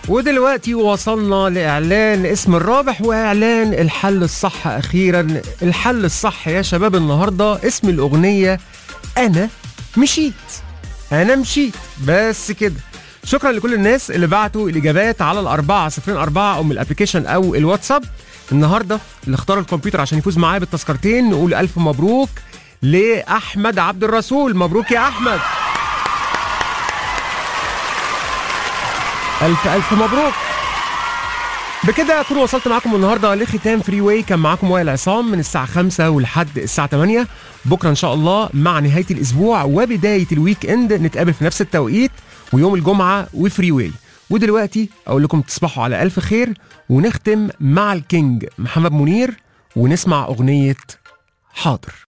ودلوقتي وصلنا لإعلان اسم الرابح وإعلان الحل الصح أخيرا. الحل الصح يا شباب النهاردة اسم الأغنية أنا مشيت. أنا مشيت بس كده. شكرا لكل الناس اللي بعتوا الإجابات على 404 أو من الابليكيشن أو الواتساب. النهاردة اللي اختار الكمبيوتر عشان يفوز معايا بالتذكرتين نقول ألف مبروك لأحمد عبد الرسول. مبروك يا أحمد، ألف مبروك. بكده أكون وصلت معاكم النهاردة لختام فري واي. كان معاكم وائل عصام من الساعة 5 ولحد الساعة 8. بكرة إن شاء الله مع نهاية الأسبوع وبداية الويك إند نتقابل في نفس التوقيت ويوم الجمعة وفري واي. ودلوقتي أقول لكم تصبحوا على ألف خير ونختم مع الكينج محمد منير ونسمع أغنية حاضر.